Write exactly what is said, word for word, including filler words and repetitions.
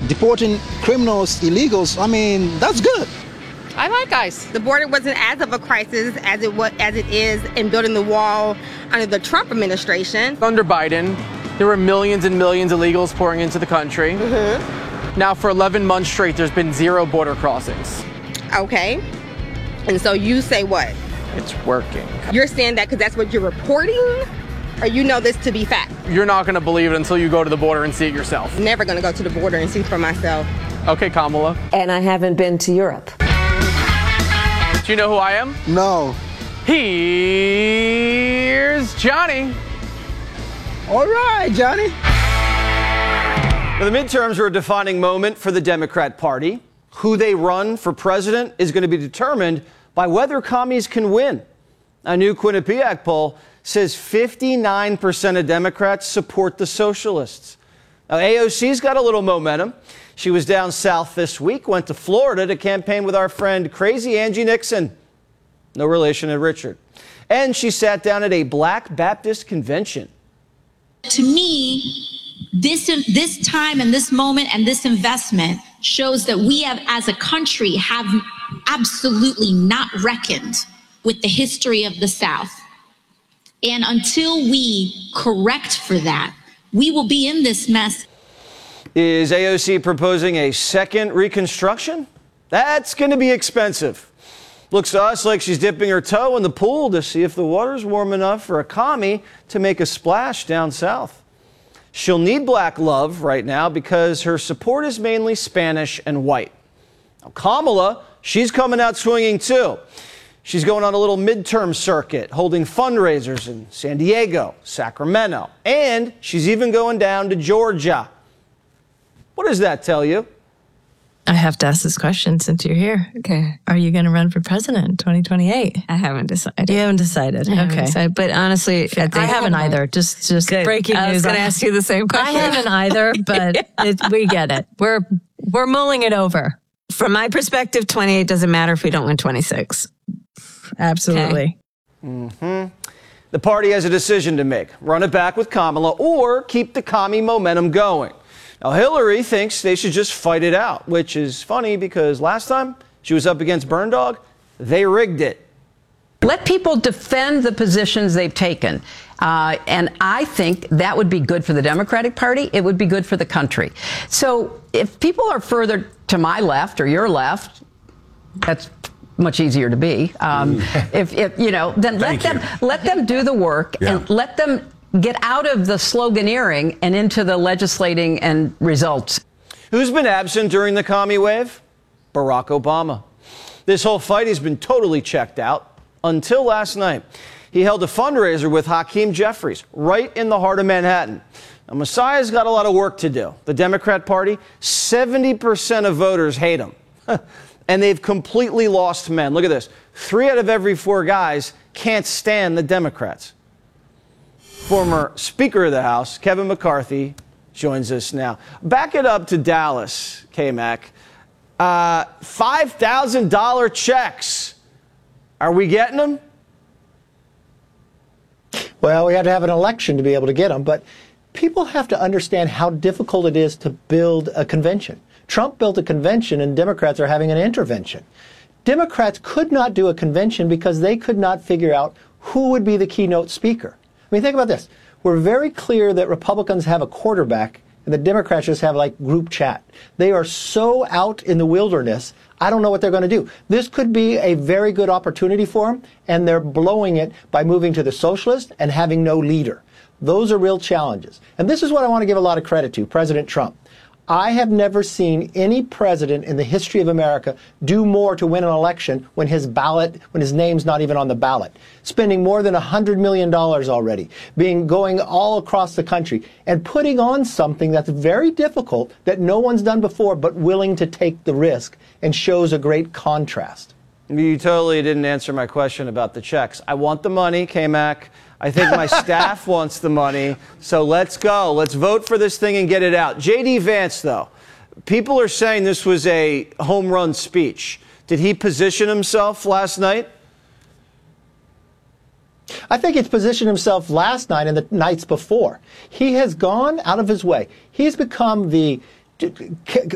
deporting criminals, illegals, I mean, that's good. I like ICE. The border wasn't as of a crisis as it was, as it is in building the wall under the Trump administration. Under Biden, there were millions and millions of illegals pouring into the country. Mm-hmm. Now, for eleven months straight, there's been zero border crossings. Okay. And so you say what? It's working. You're saying that because that's what you're reporting? Or you know this to be fact? You're not going to believe it until you go to the border and see it yourself. Never going to go to the border and see for myself. Okay, Kamala. And I haven't been to Europe. Do you know who I am? No. Here's Johnny. All right, Johnny. Now, the midterms are a defining moment for the Democrat Party. Who they run for president is going to be determined by whether commies can win. A new Quinnipiac poll says fifty-nine percent of Democrats support the socialists. Now, A O C's got a little momentum. She was down south this week, went to Florida to campaign with our friend Crazy Angie Nixon. No relation to Richard. And she sat down at a Black Baptist convention. To me, this, this time and this moment and this investment shows that we have, as a country, have absolutely not reckoned with the history of the South. And until we correct for that, we will be in this mess. Is A O C proposing a second Reconstruction? That's going to be expensive. Looks to us like she's dipping her toe in the pool to see if the water's warm enough for a commie to make a splash down south. She'll need black love right now because her support is mainly Spanish and white. Now, Kamala, she's coming out swinging too. She's going on a little midterm circuit, holding fundraisers in San Diego, Sacramento, and she's even going down to Georgia. What does that tell you? I have to ask this question since you're here. Okay. Are you going to run for president in twenty twenty-eight? I haven't decided. You haven't decided. I haven't okay. decided, but honestly, I, think I haven't either. Just, just Good. breaking news. I was going to ask you the same question. I haven't either, but it, we get it. We're we're mulling it over. From my perspective, twenty-eight doesn't matter if we don't win twenty-six. Absolutely. Okay. Mm-hmm. The party has a decision to make: run it back with Kamala or keep the commie momentum going. Now, Hillary thinks they should just fight it out, which is funny because last time she was up against Burn Dog, they rigged it. Let people defend the positions they've taken. Uh, and I think that would be good for the Democratic Party. It would be good for the country. So if people are further to my left or your left, that's much easier to be. Um, if, if, you know, then let them, let them do the work yeah. and let them get out of the sloganeering and into the legislating and results. Who's been absent during the commie wave? Barack Obama. This whole fight has been totally checked out until last night. He held a fundraiser with Hakeem Jeffries right in the heart of Manhattan. Now, Messiah's got a lot of work to do. The Democrat Party, seventy percent of voters hate him. And they've completely lost men. Look at this. Three out of every four guys can't stand the Democrats. Former Speaker of the House, Kevin McCarthy, joins us now. Back it up to Dallas, K-Mac. Uh, five thousand dollars checks. Are we getting them? Well, we had to have an election to be able to get them, but people have to understand how difficult it is to build a convention. Trump built a convention and Democrats are having an intervention. Democrats could not do a convention because they could not figure out who would be the keynote speaker. I mean, think about this. We're very clear that Republicans have a quarterback and the Democrats just have like group chat. They are so out in the wilderness, I don't know what they're going to do. This could be a very good opportunity for them, and they're blowing it by moving to the socialist and having no leader. Those are real challenges. And this is what I want to give a lot of credit to, President Trump. I have never seen any president in the history of America do more to win an election when his ballot, when his name's not even on the ballot. Spending more than one hundred million dollars already, being going all across the country, and putting on something that's very difficult that no one's done before, but willing to take the risk, and shows a great contrast. You totally didn't answer my question about the checks. I want the money, K-Mac. I think my staff wants the money. So let's go. Let's vote for this thing and get it out. J D Vance, though, people are saying this was a home run speech. Did he position himself last night? I think he's positioned himself last night and the nights before. He has gone out of his way. He's become the